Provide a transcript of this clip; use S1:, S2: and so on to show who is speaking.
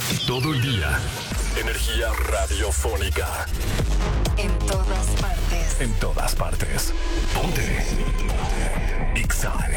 S1: Todo el día. Energía radiofónica.
S2: En todas partes.
S1: En todas partes. Ponte. Exa